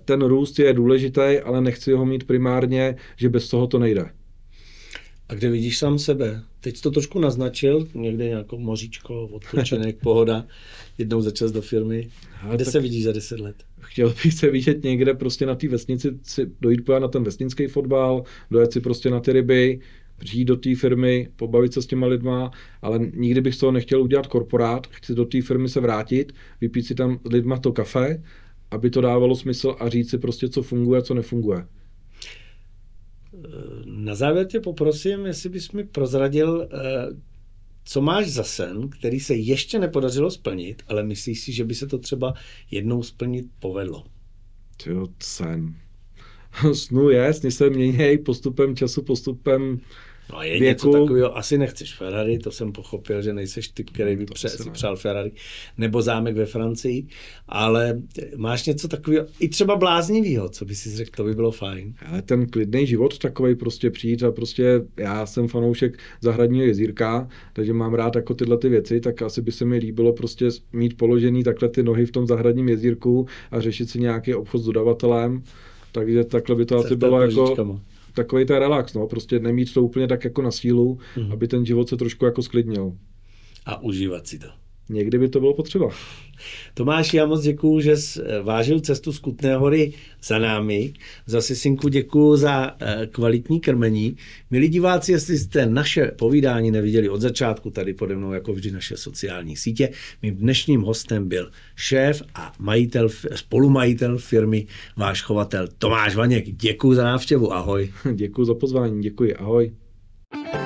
ten růst je důležitý, ale nechci ho mít primárně, že bez toho to nejde. A kde vidíš sám sebe? Teď to trošku naznačil, někde nějakou moříčko, odpočinek, pohoda, jednou za čas do firmy. Kde se vidíš za 10 let? Chtěl bych se vidět někde prostě na té vesnici, dojít na ten vesnický fotbal, dojet si prostě na ty ryby, přijít do té firmy, pobavit se s těma lidma, ale nikdy bych z toho nechtěl udělat korporát, chci do té firmy se vrátit, vypít si tam s lidma to kafe, aby to dávalo smysl a říct si prostě, co funguje a co nefunguje. Na závěr tě poprosím, jestli bys mi prozradil, co máš za sen, který se ještě nepodařilo splnit, ale myslíš si, že by se to třeba jednou splnit povedlo? Jo, sen. Snu je, sny se měnějí postupem času, postupem No a je věku. něco takového, asi nechceš Ferrari, to jsem pochopil, že nejseš typ, který by si přál Ferrari, nebo zámek ve Francii, ale máš něco takového, i třeba bláznivého, co by si řekl, to by bylo fajn. Ale ten klidný život takovej prostě přijít a prostě já jsem fanoušek zahradního jezírka, takže mám rád jako tyhle ty věci, tak asi by se mi líbilo prostě mít položený takhle ty nohy v tom zahradním jezírku a řešit si nějaký obchod s dodavatelem, takže takhle by to asi bylo jako takový ten relax, no, prostě nemít to úplně tak jako na sílu, aby ten život se trošku jako sklidnil. A užívat si to. Někdy by to bylo potřeba. Tomáši, já moc děkuju, že jsi vážil cestu z Kutné Hory za námi. Zase, synku, děkuju za kvalitní krmení. Milí diváci, jestli jste naše povídání neviděli od začátku, tady pode mnou jako vždy naše sociální sítě, mým dnešním hostem byl šéf a spolumajitel firmy Váš chovatel Tomáš Vaněk. Děkuju za návštěvu, ahoj. Děkuju za pozvání, děkuji, ahoj.